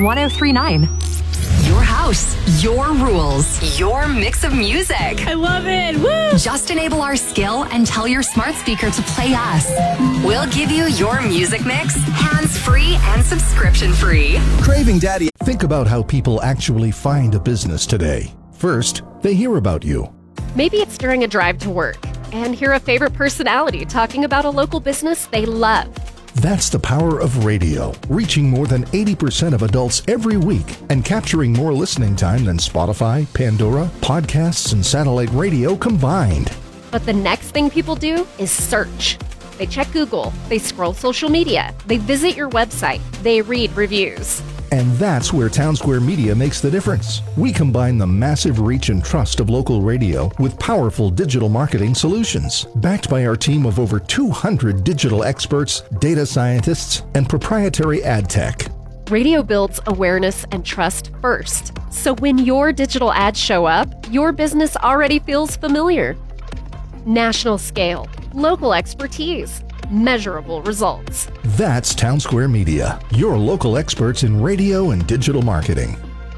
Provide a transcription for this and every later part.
1039. Your house, your rules, your mix of music. I love it. Woo! Just enable our skill and tell your smart speaker to play us. We'll give you your music mix, hands-free and subscription-free. Craving Daddy. Think about how people actually find a business today. First, they hear about you. Maybe it's during a drive to work and hear a favorite personality talking about a local business they love. That's the power of radio, reaching more than 80% of adults every week and capturing more listening time than Spotify, Pandora, podcasts, and satellite radio combined. But the next thing people do is search. They check Google, they scroll social media, they visit your website, they read reviews. And that's where Townsquare Media makes the difference. We combine the massive reach and trust of local radio with powerful digital marketing solutions, backed by our team of over 200 digital experts, data scientists, and proprietary ad tech. Radio builds awareness and trust first. So when your digital ads show up, your business already feels familiar. National scale, local expertise, measurable results. That's Townsquare Media, your local experts in radio and digital marketing.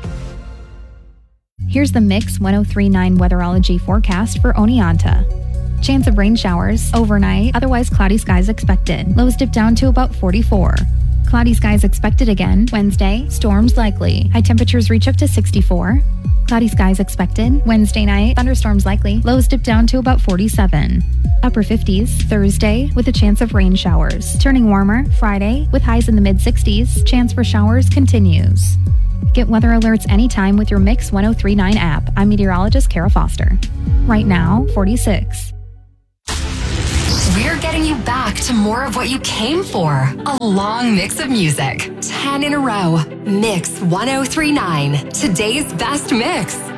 Here's the Mix 1039 weatherology forecast for Oneonta. Chance of rain showers overnight, otherwise cloudy skies expected. Lows dip down to about 44. Cloudy skies expected again Wednesday, storms likely. High temperatures reach up to 64. Cloudy skies expected Wednesday night, thunderstorms likely. Lows dip down to about 47. Upper 50s Thursday with a chance of rain showers. Turning warmer Friday with highs in the mid 60s. Chance for showers continues. Get weather alerts anytime with your Mix 1039 app. I'm meteorologist Kara Foster. Right now, 46. We're getting you back to more of what you came for. A long mix of music. 10 in a row. Mix 1039. Today's best mix.